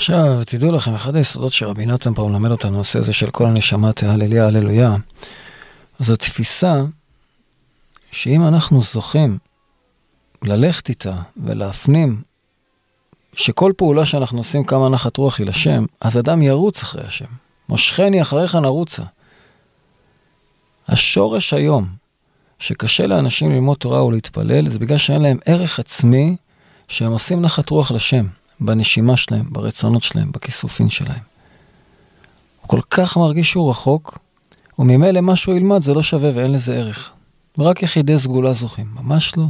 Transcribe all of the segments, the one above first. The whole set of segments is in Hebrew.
עכשיו, תדעו לכם, אחד היסודות שרבי נתן פעם למד אותנו, הנושא הזה של כל הנשמה תהללויה, הללויה, אז התפיסה שאם אנחנו זוכים ללכת איתה ולהפנים שכל פעולה שאנחנו עושים כמה נחת רוח היא לשם, אז אדם ירוץ אחרי השם. מושכני אחריך נרוצה. השורש היום שקשה לאנשים ללמוד תורה ולהתפלל, זה בגלל שאין להם ערך עצמי שהם עושים נחת רוח לשם, בנשימה שלהם, ברצונות שלהם, בכיסופין שלהם. הוא כל כך מרגיש שהוא רחוק, וממילא מה שהוא ילמד זה לא שווה ואין לזה ערך. ורק יחידי סגולה זוכים, ממש לא.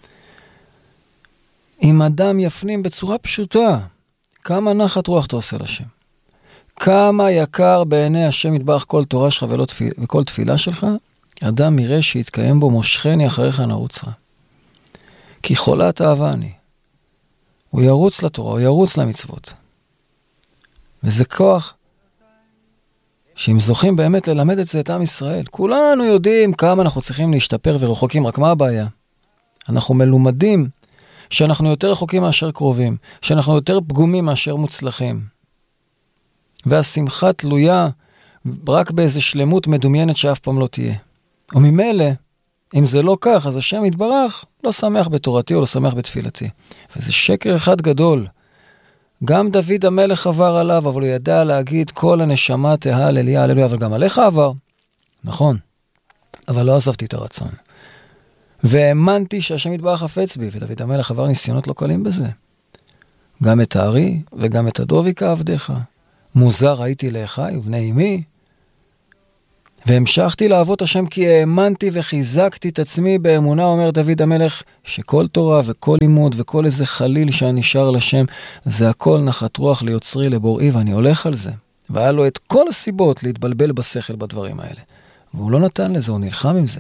אם אדם יפנים בצורה פשוטה, כמה נחת רוח אתה עושה לשם? כמה יקר בעיני השם יתברך כל תורה שלך וכל תפילה שלך, אדם יראה שיתקיים בו מושכני אחריך נרוצה. כי חולת אהבה אני. הוא ירוץ לתורה, הוא ירוץ למצוות. וזה כוח שאם זוכים באמת ללמד את זה את עם ישראל, כולנו יודעים כמה אנחנו צריכים להשתפר ורחוקים, רק מה הבעיה? אנחנו מלומדים שאנחנו יותר רחוקים מאשר קרובים, שאנחנו יותר פגומים מאשר מוצלחים. והשמחה תלויה רק באיזו שלמות מדומיינת שאף פעם לא תהיה. וממילא, אם זה לא כך, אז השם יתברך לא שמח בתורתי או לא שמח בתפילתי. וזה שקר אחד גדול. גם דוד המלך עבר עליו, אבל הוא ידע להגיד כל הנשמה תהללויה, הללויה, אבל גם עליך עבר. נכון. אבל לא עזבתי את הרצון. והאמנתי שהשם יתברך חפץ בי, ודוד המלך עבר ניסיונות לא קלים בזה. גם את הארי וגם את הדוב היכה עבדיך. מוזר הייתי לאחי ובני אמי. והמשכתי לעבוד השם כי האמנתי וחיזקתי את עצמי באמונה, אומר דוד המלך, שכל תורה וכל לימוד וכל איזה חליל שנשאר לשם, זה הכל נחת רוח ליוצרי לבוראי, ואני הולך על זה. והיה לו את כל הסיבות להתבלבל בשכל בדברים האלה. והוא לא נתן לזה, הוא נלחם עם זה.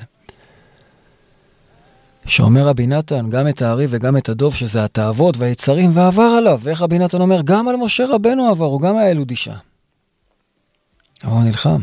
שאומר רבי נתן, גם את הארי וגם את הדוב, שזה התאוות והיצרים, ועבר עליו. ואיך רבי נתן אומר, גם על משה רבנו עבר, הוא גם היה ילוד אישה. אבל הוא נלחם.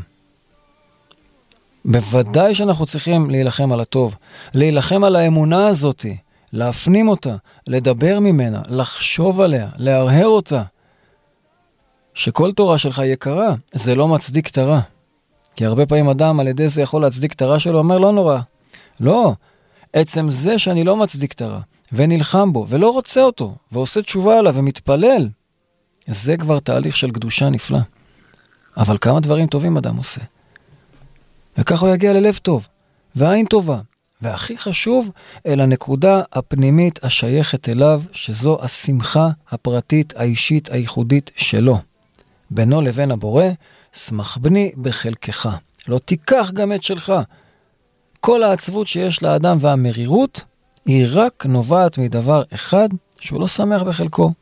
בוודאי שאנחנו צריכים להילחם על הטוב, להילחם על האמונה הזאת, להפנים אותה, לדבר ממנה, לחשוב עליה, להרהר אותה. שכל תורה שלך יקרה, זה לא מצדיק תרה. כי הרבה פעמים אדם על ידי זה יכול להצדיק תרה שלו, אומר לא נורא. לא, עצם זה שאני לא מצדיק תרה, ונלחם בו, ולא רוצה אותו, ועושה תשובה עליו ומתפלל, זה כבר תהליך של קדושה נפלא. אבל כמה דברים טובים אדם עושה. וכך הוא יגיע ללב טוב, ועין טובה, והכי חשוב, אל הנקודה הפנימית השייכת אליו, שזו השמחה הפרטית, האישית, הייחודית שלו. בינו לבין הבורא, שמח בני בחלקך. לא תיקח גם את שלך. כל העצבות שיש לאדם והמרירות, היא רק נובעת מדבר אחד, שהוא לא שמח בחלקו.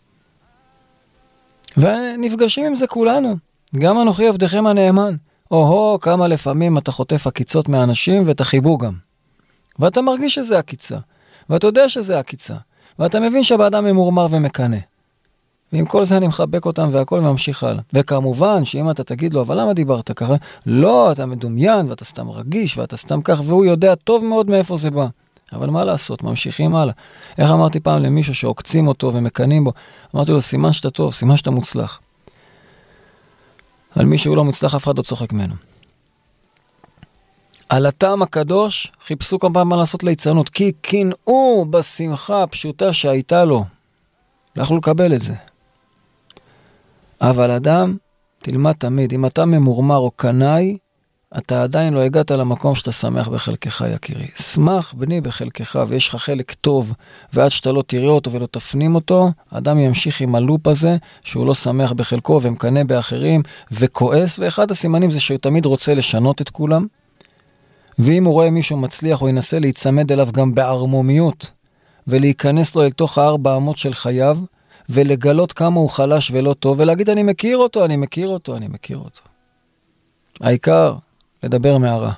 ונפגשים עם זה כולנו. גם אנוכי עבדכם הנאמן. כמה לפעמים אתה חוטף עקיצות מהאנשים ותחיבו גם. ואתה מרגיש שזה עקיצה. ואתה יודע שזה עקיצה. ואתה מבין שהבאדם ממורמר ומקנה. ועם כל זה אני מחבק אותם והכל ממשיך הלאה. וכמובן שאם אתה תגיד לו, אבל למה דיברת ככה? לא, אתה מדומיין ואתה סתם רגיש ואתה סתם כך, והוא יודע טוב מאוד מאיפה זה בא. אבל מה לעשות? ממשיכים הלאה. איך אמרתי פעם למישהו שעוקצים אותו ומקנים בו? אמרתי לו, סימן שאתה טוב, סימן שאתה מוצלח. על מי שהוא לא מוצלח, אף אחד לא צוחק ממנו. על הטעם הקדוש, חיפשו כמה פעם מה לעשות ליצנות, כי קינאו בשמחה הפשוטה שהייתה לו. לא יכלו לקבל את זה. אבל אדם, תלמד תמיד, אם אתה ממורמר או קנאי, אתה עדיין לא הגעת למקום שאתה שמח בחלקך, יקירי. שמח בני בחלקך, ויש לך חלק טוב, ועד שאתה לא תראה אותו ולא תפנים אותו, אדם ימשיך עם הלופ הזה, שהוא לא שמח בחלקו ומקנה באחרים, וכועס, ואחד הסימנים זה שהוא תמיד רוצה לשנות את כולם, ואם הוא רואה מישהו מצליח, הוא ינסה להיצמד אליו גם בערמומיות, ולהיכנס לו אל תוך 4 אמות של חייו, ולגלות כמה הוא חלש ולא טוב, ולהגיד אני מכיר אותו, אני מכיר אותו, אני מכיר אותו. העיקר, לדבר מהרע.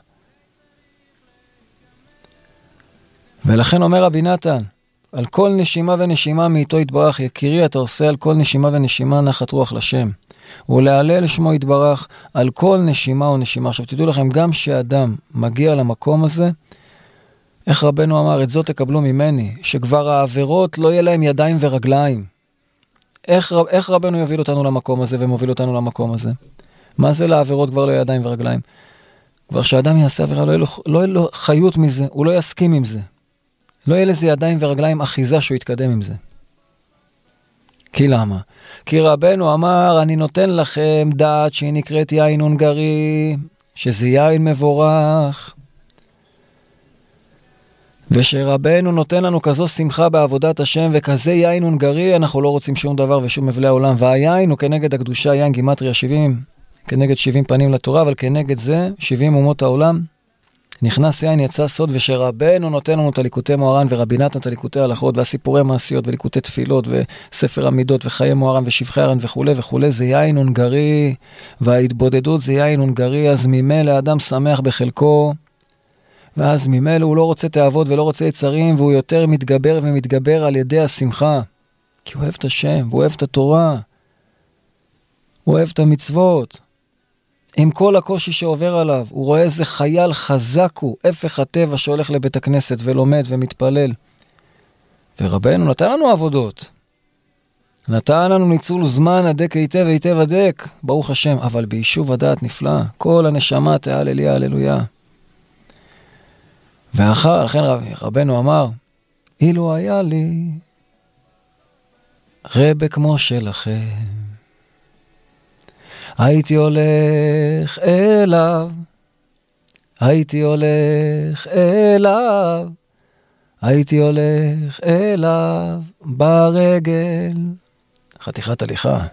ולכן אומר רבי נתן, על כל נשימה ונשימה מאיתו יתברך, יקירי, אתה עושה על כל נשימה ונשימה נחת רוח לשם. ולהלל שמו יתברך על כל נשימה ונשימה. עכשיו תדעו לכם, גם שאדם מגיע למקום הזה, איך רבנו אמר, את זאת תקבלו ממני, שכבר העבירות לא יהיה להם ידיים ורגליים. איך רבנו יוביל אותנו למקום הזה ומוביל אותנו למקום הזה? מה זה לעבירות כבר לא ידיים ורגליים? כבר שאדם יעשה עבירה, לא יהיה לו חיות מזה, הוא לא יסכים עם זה. לא יהיה לזה ידיים ורגליים אחיזה שהוא יתקדם עם זה. כי למה? כי רבנו אמר, אני נותן לכם דעת שהיא נקראת יין הונגרי, שזה יין מבורך, ושרבנו נותן לנו כזו שמחה בעבודת השם, וכזה יין הונגרי, אנחנו לא רוצים שום דבר ושום מבלי העולם, והיין הוא כנגד הקדושה, יין גימטריה 70, כנגד 70 פנים לתורה, אבל כנגד זה 70 אומות העולם, נכנס יין יצא סוד, ושרבנו נותן לנו את הליקוטי מוהר"ן, ורבי נתן את הליקוטי הלכות, והסיפורי מעשיות, וליקוטי תפילות, וספר המידות, וחיי מוהר"ן, ושבחי הר"ן וכו' וכו', זה יין הונגרי, וההתבודדות זה יין הונגרי, אז ממילא אדם שמח בחלקו, ואז ממילא הוא לא רוצה תאוות ולא רוצה יצרים, והוא יותר מתגבר ומתגבר על ידי השמחה, כי הוא אוהב את השם, הוא אוהב את התורה, הוא אוהב את המצוות, עם כל הקושי שעובר עליו, הוא רואה איזה חייל חזק הוא, הפך הטבע שהולך לבית הכנסת ולומד ומתפלל. ורבנו נתן לנו עבודות, נתן לנו ניצול זמן הדק היטב היטב הדק, ברוך השם, אבל ביישוב הדעת נפלא, כל הנשמה תהלליה הללויה. לכן רבנו אמר, אילו היה לי רבה כמו שלכם, הייתי הולך אליו, הייתי הולך אליו, הייתי הולך אליו ברגל. חתיכת הליכה.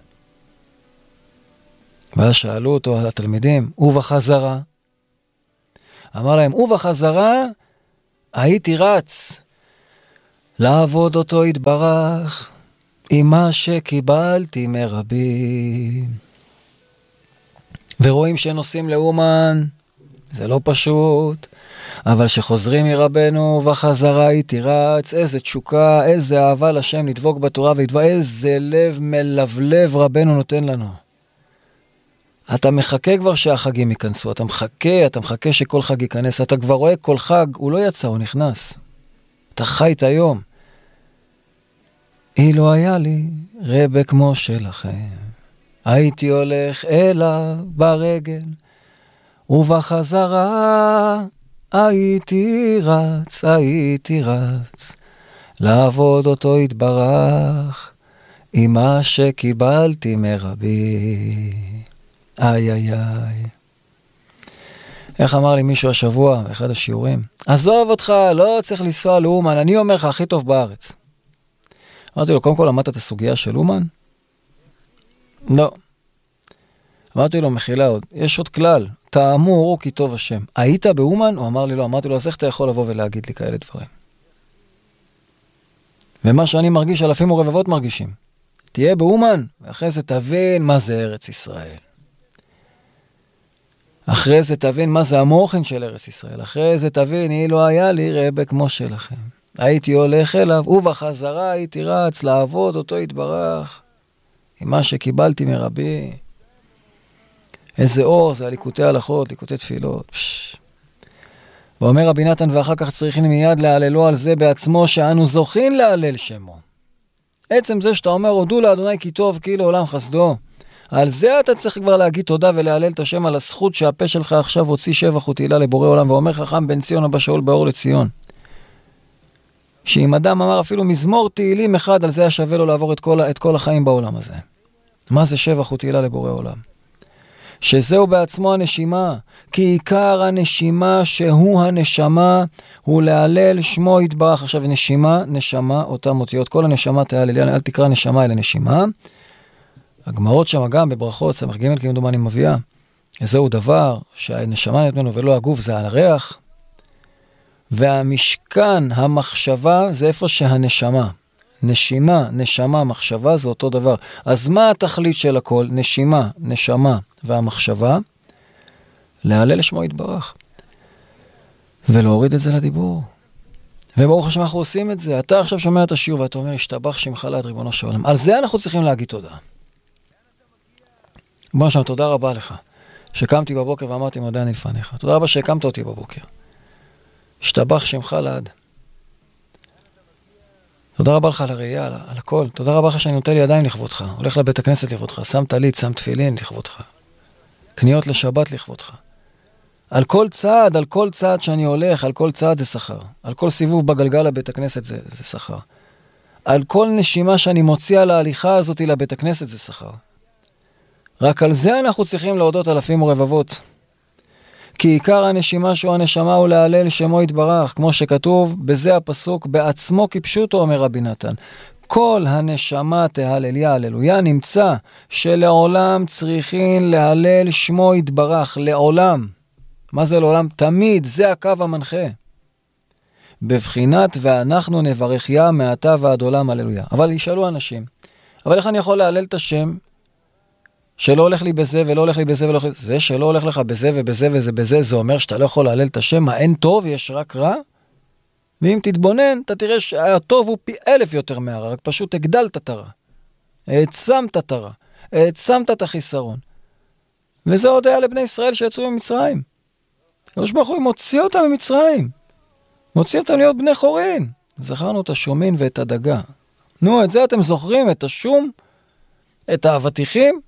ואז שאלו אותו התלמידים, ובחזרה? אמר להם, ובחזרה הייתי רץ לעבוד אותו יתברך עם מה שקיבלתי מרבי. ורואים שנוסעים לאומן, זה לא פשוט, אבל שחוזרים מרבנו בחזרה הייתי רץ, איזה תשוקה, איזה אהבה לשם לדבוק בתורה ולדבוק, איזה לב מלבלב רבנו נותן לנו. אתה מחכה כבר שהחגים ייכנסו, אתה מחכה שכל חג ייכנס, אתה כבר רואה כל חג, הוא לא יצא, הוא נכנס. אתה חי את היום. אילו היה לי רבה כמו שלכם, הייתי הולך אליו ברגל, ובחזרה הייתי רץ, לעבוד אותו יתברך, עם מה שקיבלתי מרבי. איי איי איי. איך אמר לי מישהו השבוע, באחד השיעורים, עזוב אותך, לא צריך לנסוע לאומן, אני אומר לך הכי טוב בארץ. אמרתי לו, קודם כל למדת את הסוגיה של אומן? לא. אמרתי לו, מחילה עוד, יש עוד כלל, תאמור כי טוב השם. היית באומן? הוא אמר לי לא, אמרתי לו, אז איך אתה יכול לבוא ולהגיד לי כאלה דברים? ומה שאני מרגיש, אלפים ורבבות מרגישים. תהיה באומן, ואחרי זה תבין מה זה ארץ ישראל. אחרי זה תבין מה זה המוחן של ארץ ישראל. אחרי זה תבין, אילו היה לי רבה כמו שלכם. הייתי הולך אליו, ובחזרה הייתי רץ לעבוד אותו יתברך. עם מה שקיבלתי מרבי. איזה אור, זה הליקוטי הלכות, ליקוטי תפילות. ואומר רבי נתן, ואחר כך צריכים מיד להללו על זה בעצמו, שאנו זוכים להלל שמו. עצם זה שאתה אומר, הודו לאדוני כי טוב, כי לעולם חסדו. על זה אתה צריך כבר להגיד תודה ולהלל את השם על הזכות שהפה שלך עכשיו הוציא שבח ותהילה לבורא עולם, ואומר חכם בן ציון הבא שאול באור לציון. שאם אדם אמר אפילו מזמור תהילים אחד, על זה היה שווה לו לעבור את כל החיים בעולם הזה. מה זה שבח ותהילה לבורא עולם? שזהו בעצמו הנשימה, כי עיקר הנשימה שהוא הנשמה, הוא להלל שמו יתברך. עכשיו נשימה, נשמה, אותם אותיות, כל הנשמה תהלל, אל תקרא נשמה אלא נשימה. הגמרות שם גם בברכות, סמך ג' כמדומני מביאה, זהו דבר שהנשמה נתנו ממנו ולא הגוף, זה הריח, והמשכן, המחשבה, זה איפה שהנשמה. נשימה, נשמה, מחשבה, זה אותו דבר. אז מה התכלית של הכל? נשימה, נשמה והמחשבה, להלל שמו יתברך. ולהוריד את זה לדיבור. וברוך השם אנחנו עושים את זה. אתה עכשיו שומע את השיעור ואתה אומר, השתבח שמך לעד ריבונו של עולם. על זה אנחנו צריכים להגיד תודה. בוא שם, תודה רבה לך. שקמתי בבוקר ואמרתי מודה אני לפניך. תודה רבה שהקמת אותי בבוקר. השתבח שמך לעד. תודה רבה לך על הראייה, על הכל. תודה רבה לך שאני נוטה לי ידיים לכבודך. הולך לבית הכנסת לכבודך. שם טלית, שם תפילין לכבודך. קניות לשבת לכבודך. על כל צעד שאני הולך, על כל צעד זה שכר. על כל סיבוב בגלגל לבית הכנסת זה שכר. על כל נשימה שאני מוציא על ההליכה הזאת לבית הכנסת זה שכר. רק על זה אנחנו צריכים להודות אלפים ורבבות. כי עיקר הנשימה שהוא הנשמה הוא להלל שמו יתברך, כמו שכתוב בזה הפסוק, בעצמו כפשוטו אומר רבי נתן. כל הנשמה תהלליה, הללויה, נמצא שלעולם צריכים להלל שמו יתברך, לעולם. מה זה לעולם? תמיד, זה הקו המנחה. בבחינת ואנחנו נברך יה מעתה ועד עולם, הללויה. אבל ישאלו אנשים, אבל איך אני יכול להלל את השם שלא הולך לי בזה ולא הולך לי בזה ולא הולך לי... זה שלא הולך לך בזה ובזה וזה בזה, זה אומר שאתה לא יכול להלל את השם, מה אין טוב, יש רק רע? ואם תתבונן, אתה תראה שהטוב הוא פי 1000 יותר מהרע, רק פשוט הגדלת את הרע. העצמת את הרע, העצמת את החיסרון. וזה עוד היה לבני ישראל שיצאו ממצרים. הקדוש ברוך הוא מוציא אותם ממצרים. מוציא אותם להיות בני חורין. זכרנו את השומין ואת הדגה. נו, את זה אתם זוכרים, את השום, את האבטיחים?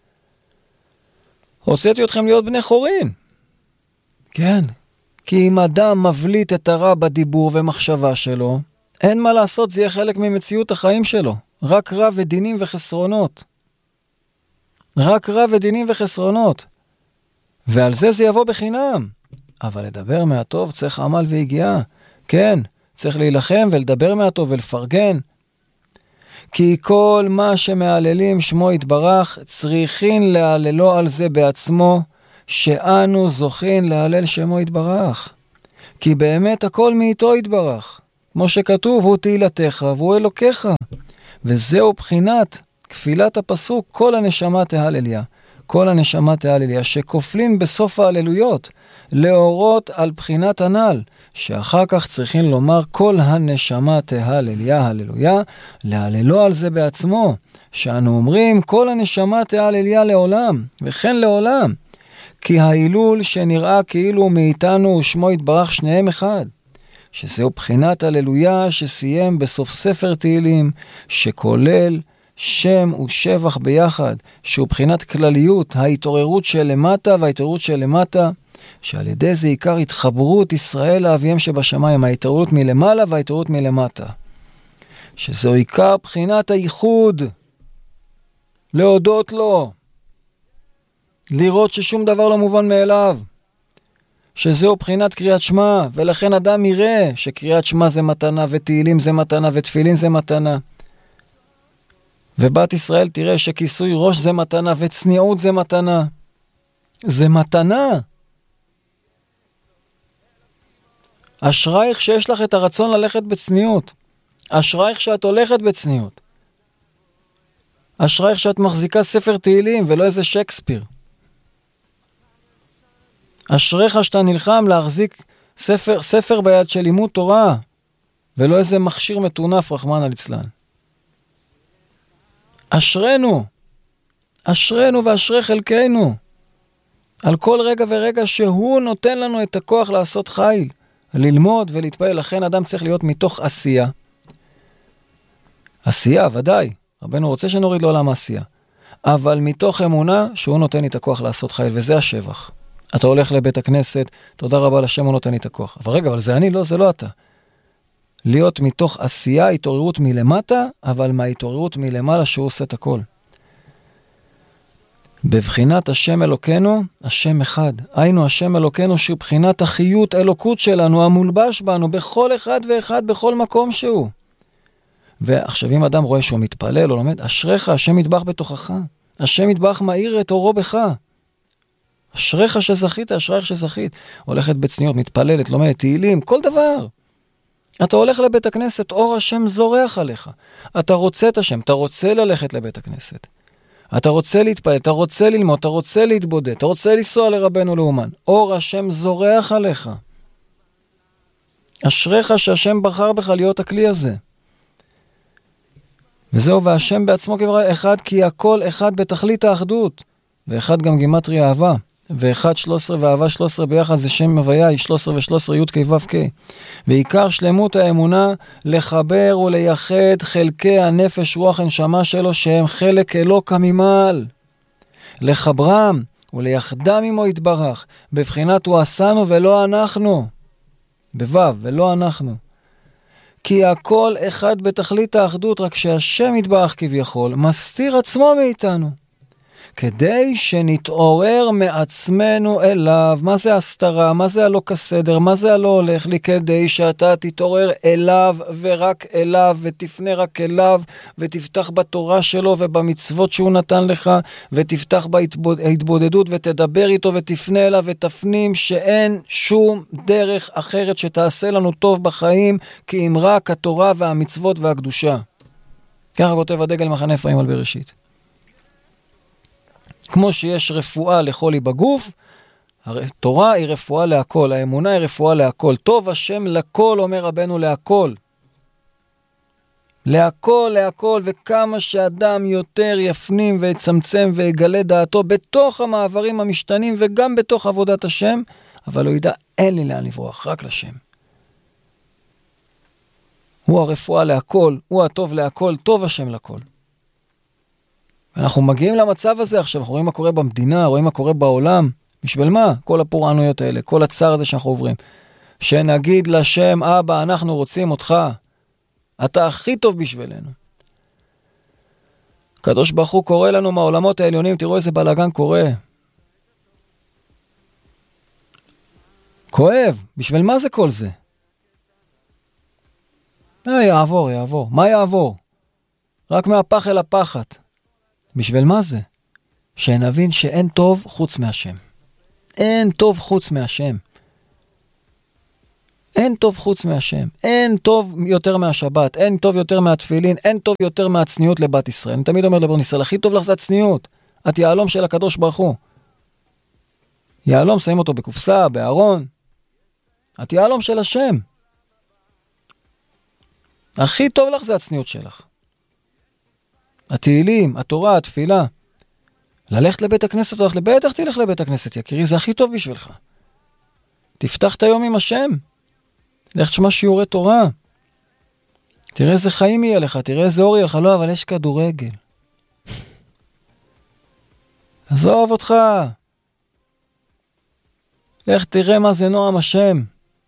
הוצאתי אתכם להיות בני חורין. כן. כי אם אדם מבליט את הרע בדיבור ומחשבה שלו, אין מה לעשות, זה יהיה חלק ממציאות החיים שלו. רק רע ודינים וחסרונות. רק רע ודינים וחסרונות. ועל זה יבוא בחינם. אבל לדבר מהטוב צריך עמל והגיעה. כן, צריך להילחם ולדבר מהטוב ולפרגן. כי כל מה שמעללים שמו יתברך, צריכים להעללו על זה בעצמו, שאנו זוכים להלל שמו יתברך. כי באמת הכל מאיתו יתברך. כמו שכתוב, הוא תהילתך והוא אלוקיך. וזהו בחינת כפילת הפסוק, כל הנשמה תהלליה. כל הנשמה תהלליה, שכופלין בסוף ההללויות, להורות על בחינת הנ"ל, שאחר כך צריכים לומר כל הנשמה תהלליה, הללויה, להללו על זה בעצמו, שאנו אומרים כל הנשמה תהלליה לעולם, וכן לעולם, כי ההילול שנראה כאילו מאיתנו ושמו יתברך שניהם אחד, שזהו בחינת הללויה שסיים בסוף ספר תהילים, שכולל שם ושבח ביחד, שהוא בחינת כלליות, ההתעוררות של למטה וההתעוררות של למטה, שעל ידי זה עיקר התחברות ישראל לאביהם שבשמיים, ההתעוררות מלמעלה וההתעוררות מלמטה. שזו עיקר בחינת הייחוד, להודות לו, לראות ששום דבר לא מובן מאליו, שזהו בחינת קריאת שמע, ולכן אדם יראה שקריאת שמע זה מתנה, ותהילים זה מתנה, ותפילין זה מתנה. ובת ישראל תראה שכיסוי ראש זה מתנה, וצניעות זה מתנה. זה מתנה. אשרייך שיש לך את הרצון ללכת בצניעות. אשרייך שאת הולכת בצניעות. אשרייך שאת מחזיקה ספר תהילים ולא איזה שקספיר. אשריך שאתה נלחם להחזיק ספר ביד של לימוד תורה, ולא איזה מכשיר מטונף רחמן על אצלן. אשרנו, אשרנו ואשרי חלקנו, על כל רגע ורגע שהוא נותן לנו את הכוח לעשות חיל, ללמוד ולהתפעל. לכן אדם צריך להיות מתוך עשייה. עשייה, ודאי. רבנו רוצה שנוריד לעולם עשייה. אבל מתוך אמונה שהוא נותן לי את הכוח לעשות חיל, וזה השבח. אתה הולך לבית הכנסת, תודה רבה לשם, הוא נותן לי את הכוח. אבל רגע, אבל זה אני, לא, זה לא אתה. להיות מתוך עשייה, התעוררות מלמטה, אבל מההתעוררות מלמעלה שהוא עושה את הכל. בבחינת השם אלוקנו, השם אחד. היינו השם אלוקנו שהוא בחינת החיות אלוקות שלנו, המולבש בנו, בכל אחד ואחד, בכל מקום שהוא. ועכשיו אם אדם רואה שהוא מתפלל או לומד, אשריך, השם יטבח בתוכך. השם יטבח מאיר את אורו בך. אשריך שזכית, אשריך שזכית. הולכת בצניעות, מתפללת, לומדת תהילים, כל דבר. אתה הולך לבית הכנסת, אור השם זורח עליך. אתה רוצה את השם, אתה רוצה ללכת לבית הכנסת. אתה רוצה להתפלל, אתה רוצה ללמוד, אתה רוצה להתבודד, אתה רוצה לנסוע לרבנו לאומן. אור השם זורח עליך. אשריך שהשם בחר בך להיות הכלי הזה. וזהו, והשם בעצמו כבר אחד, כי הכל אחד בתכלית האחדות. ואחד גם גימטרי אהבה. ואחד 13 ואהבה 13 ביחד זה שם הוויה, היא 13 ו-13 י' כ' ו' כ'. ועיקר שלמות האמונה לחבר ולייחד חלקי הנפש רוח הנשמה שלו שהם חלק אלוקא ממעל. לחברם ולייחדם עמו יתברך, בבחינת הוא עשנו ולא אנחנו. בו' ולא אנחנו. כי הכל אחד בתכלית האחדות, רק שהשם יתברך כביכול מסתיר עצמו מאיתנו. כדי שנתעורר מעצמנו אליו. מה זה הסתרה? מה זה הלא כסדר? מה זה הלא הולך לי? כדי שאתה תתעורר אליו ורק אליו, ותפנה רק אליו, ותפתח בתורה שלו ובמצוות שהוא נתן לך, ותפתח בהתבודדות ותדבר איתו ותפנה אליו ותפנים שאין שום דרך אחרת שתעשה לנו טוב בחיים, כי אם רק התורה והמצוות והקדושה. ככה כותב הדגל מחנה אפרים על בראשית. כמו שיש רפואה לחולי בגוף, התורה היא רפואה להכל, האמונה היא רפואה להכל. טוב השם לכל, אומר רבנו, להכל. להכל, להכל, וכמה שאדם יותר יפנים ויצמצם ויגלה דעתו בתוך המעברים המשתנים וגם בתוך עבודת השם, אבל הוא ידע, אין לי לאן לברוח, רק לשם. הוא הרפואה להכל, הוא הטוב להכל, טוב השם לכל. אנחנו מגיעים למצב הזה עכשיו, אנחנו רואים מה קורה במדינה, רואים מה קורה בעולם. בשביל מה? כל הפורענויות האלה, כל הצער הזה שאנחנו עוברים. שנגיד לשם, אבא, אנחנו רוצים אותך. אתה הכי טוב בשבילנו. הקדוש ברוך הוא קורא לנו מהעולמות העליונים, תראו איזה בלגן קורה. כואב, בשביל מה זה כל זה? יעבור, יעבור. מה יעבור? רק מהפח אל הפחת. בשביל מה זה? שנבין שאין טוב חוץ מהשם. אין טוב חוץ מהשם. אין טוב חוץ מהשם. אין טוב יותר מהשבת. אין טוב יותר מהתפילין. אין טוב יותר מהצניעות לבת ישראל. אני תמיד אומר לבן ישראל, הכי טוב לך זה הצניעות. את יעלום של הקדוש ברוך הוא. יעלום, שמים אותו בקופסה, בארון. את יעלום של השם. הכי טוב לך זה הצניעות שלך. התהילים, התורה, התפילה. ללכת לבית הכנסת, או בטח תלך לבית הכנסת, יקירי, זה הכי טוב בשבילך. תפתח את היום עם השם. לך תשמע שיעורי תורה. תראה איזה חיים יהיה לך, תראה איזה אור יהיה לך. לא, אבל יש כדורגל. עזוב אותך. לך תראה מה זה נועם השם.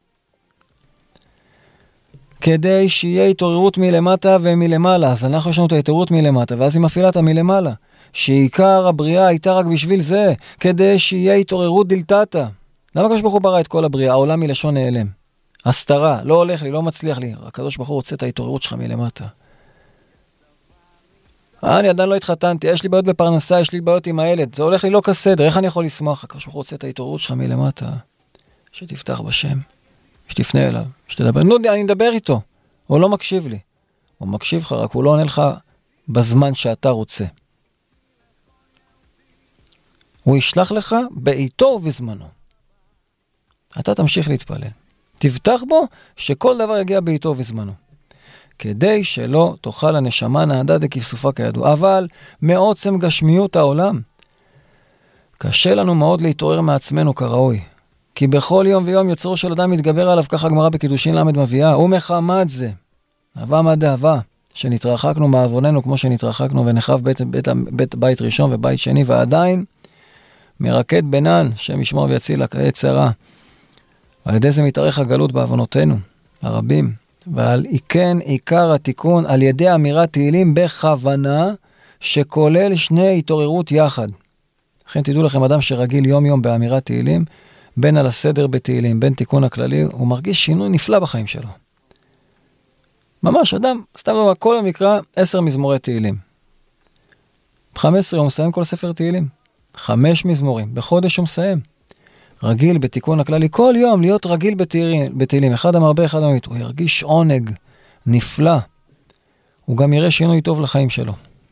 כדי שיהיה התעוררות מלמטה ומלמעלה. אז אנחנו יש לנו את ההתעוררות מלמטה, ואז היא מפעילה אותה מלמעלה. שעיקר הבריאה הייתה רק בשביל זה, כדי שיהיה התעוררות דלתתה. למה הקדוש ברוך הוא ברא את כל הבריאה? העולם מלשון נעלם. הסתרה, לא הולך לי, לא מצליח לי. הקדוש ברוך הוא רוצה את ההתעוררות שלך מלמטה. אני עדיין לא התחתנתי, יש לי בעיות בפרנסה, יש לי בעיות עם הילד, זה הולך לי לא כסדר, איך אני יכול לשמוח? הקדוש ברוך הוא רוצה את ההתעוררות שלך מלמטה. שתפתח בשם. שתפנה אליו, שתדבר. נו, אני מדבר איתו. הוא לא מקשיב לי. הוא מקשיב לך, רק הוא לא עונה לך בזמן שאתה רוצה. הוא ישלח לך בעיתו ובזמנו. אתה תמשיך להתפלל. תבטח בו שכל דבר יגיע בעיתו ובזמנו. כדי שלא תאכל הנשמה נעדה דכבסופה כידוע. אבל מעוצם גשמיות העולם, קשה לנו מאוד להתעורר מעצמנו כראוי. כי בכל יום ויום יצרו של אדם מתגבר עליו, ככה הגמרא בקידושין למד מביאה, ומחמת זה, אהבה מה דאהבה, שנתרחקנו מעווננו כמו שנתרחקנו, ונחרב בית ראשון ובית שני, ועדיין מרקד בינן, שם ישמור ויציל היצר הרע. על ידי זה מתארך הגלות בעוונותינו, הרבים, ועל כן עיקר התיקון על ידי אמירת תהילים בכוונה, שכולל שני התעוררות יחד. לכן תדעו לכם, אדם שרגיל יום יום באמירת תהילים, בין על הסדר בתהילים, בין תיקון הכללי, הוא מרגיש שינוי נפלא בחיים שלו. ממש, אדם, סתם דבר, כל המקרא 10 מזמורי תהילים. 15 הוא מסיים כל ספר תהילים. 5 מזמורים, בחודש הוא מסיים. רגיל בתיקון הכללי, כל יום להיות רגיל בתהילים. אחד המרבה, אחד המית. הוא ירגיש עונג נפלא. הוא גם יראה שינוי טוב לחיים שלו.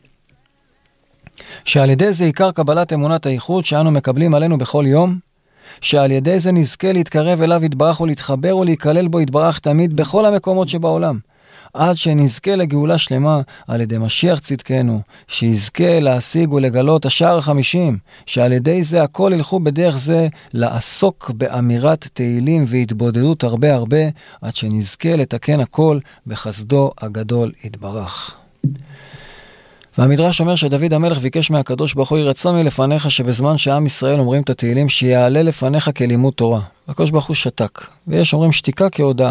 שעל ידי זה עיקר קבלת אמונת הייחוד שאנו מקבלים עלינו בכל יום, שעל ידי זה נזכה להתקרב אליו יתברך ולהתחבר ולהיכלל בו יתברך תמיד בכל המקומות שבעולם. עד שנזכה לגאולה שלמה על ידי משיח צדקנו, שיזכה להשיג ולגלות השער 50, שעל ידי זה הכל ילכו בדרך זה לעסוק באמירת תהילים והתבודדות הרבה הרבה, עד שנזכה לתקן הכל בחסדו הגדול יתברך. והמדרש אומר שדוד המלך ביקש מהקדוש ברוך הוא יהי רצון מלפניך שבזמן שעם ישראל אומרים את התהילים שיעלה לפניך כלימוד תורה. הקדוש ברוך הוא שתק, ויש אומרים שתיקה כהודעה.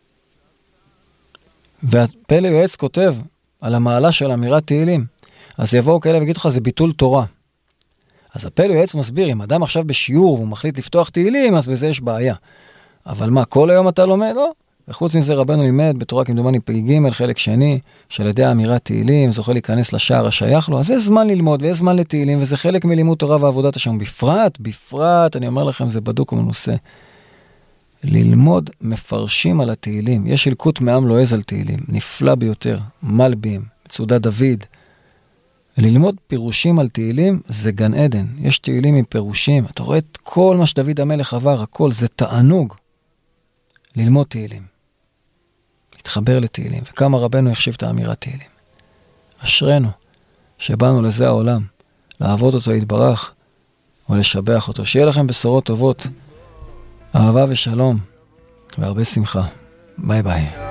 והפלא יועץ כותב על המעלה של אמירת תהילים, אז יבואו כאלה ויגידו לך זה ביטול תורה. אז הפלא יועץ מסביר, אם אדם עכשיו בשיעור והוא מחליט לפתוח תהילים, אז בזה יש בעיה. אבל מה, כל היום אתה לומד? לא. וחוץ מזה רבנו לימד בתורה כמדומני פ"ג חלק שני, שעל ידי אמירת תהילים זוכה להיכנס לשער השייך לו, אז יש זמן ללמוד ויש זמן לתהילים, וזה חלק מלימוד תורה ועבודת השם. בפרט, אני אומר לכם, זה בדוק ומנוסה. ללמוד מפרשים על התהילים. יש אלקוט מעם לועז על תהילים, נפלא ביותר, מלבים, מצודת דוד. ללמוד פירושים על תהילים זה גן עדן. יש תהילים עם פירושים, אתה רואה את כל מה שדוד המלך עבר, הכל, זה תענוג. ללמוד תהילים. להתחבר לתהילים. וכמה רבנו יחשיב את האמירת תהילים. אשרנו שבאנו לזה העולם, לעבוד אותו יתברך ולשבח אותו. שיהיה לכם בשורות טובות, אהבה ושלום והרבה שמחה. ביי ביי.